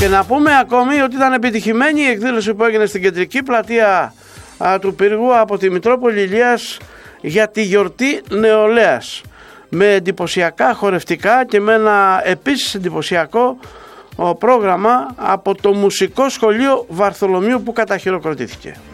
Και να πούμε ακόμη ότι ήταν επιτυχημένη η εκδήλωση που έγινε στην κεντρική πλατεία του Πύργου από τη Μητρόπολη Ηλίας για τη γιορτή νεολαίας, με εντυπωσιακά χορευτικά και με ένα επίσης εντυπωσιακό πρόγραμμα από το Μουσικό Σχολείο Βαρθολομείου που καταχειροκροτήθηκε.